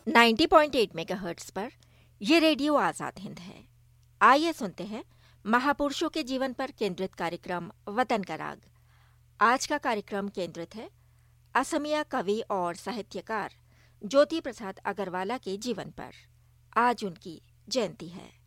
90.8 megahertz पर ये radio Azad Hind है। आइए सुनते हैं महापुरुषों के जीवन पर केंद्रित कार्यक्रम वतन का राग। आज का कार्यक्रम केंद्रित है असमिया कवि और साहित्यकार ज्योति प्रसाद अग्रवाला के जीवन पर। आज उनकी जयंती है।